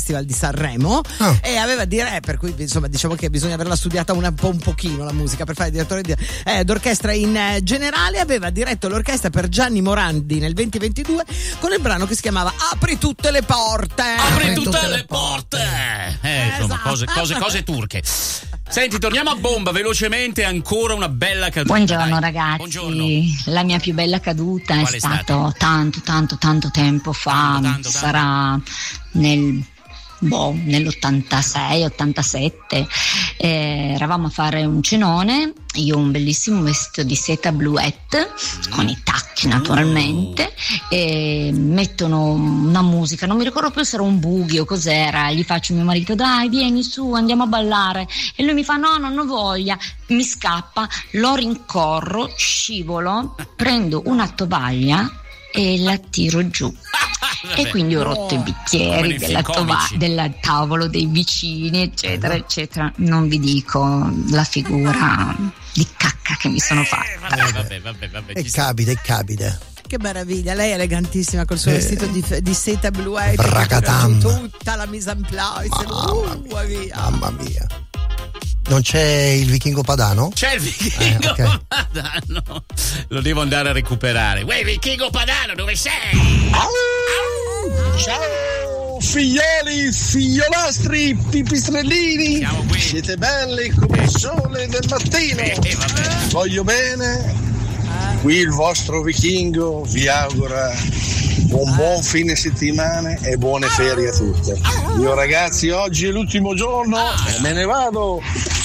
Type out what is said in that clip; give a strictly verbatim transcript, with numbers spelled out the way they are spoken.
Festival di Sanremo oh. e aveva dire, per cui insomma diciamo che bisogna averla studiata una, un po' un pochino la musica per fare direttore di, eh, d'orchestra in eh, generale. Aveva diretto l'orchestra per Gianni Morandi nel duemilaventidue con il brano che si chiamava Apri tutte le porte. Apri tutte, tutte le porte, porte. Eh, insomma, esatto. cose, cose, cose turche. Senti, torniamo a bomba velocemente, ancora una bella caduta. Buongiorno Dai. ragazzi. Buongiorno. La mia più bella caduta Qual è, è stato tanto tanto tanto tempo fa, tanto, tanto, sarà tanto. nel boh, nell'ottantasei ottantasette, eh, eravamo a fare un cenone, io ho un bellissimo vestito di seta bluette con i tacchi naturalmente, e mettono una musica, non mi ricordo più se era un boogie o cos'era, gli faccio a mio marito dai vieni su andiamo a ballare e lui mi fa no non ho voglia, mi scappa, lo rincorro, scivolo, prendo una tovaglia e la tiro giù. Vabbè. E quindi ho rotto i bicchieri della tova- del tavolo dei vicini eccetera eccetera, non vi dico la figura di cacca che mi sono fatta. Eh, vabbè, vabbè, vabbè, vabbè, e capita e capita. Che meraviglia, lei è elegantissima col suo eh, vestito di, di seta bluette, tutta la mise en place. Mamma, uh, mia, via. mamma mia. Non c'è il vichingo padano? C'è il vichingo eh, okay. padano. Lo devo andare a recuperare. Uè, vichingo padano, dove sei? Au! Au! Ciao figlioli, figliolastri, pipistrellini. Siete belli come il sole del mattino. Eh, vabbè. Voglio bene. Qui il vostro vichingo vi augura un buon fine settimana e buone ferie a tutte. Io ragazzi oggi è l'ultimo giorno e me ne vado.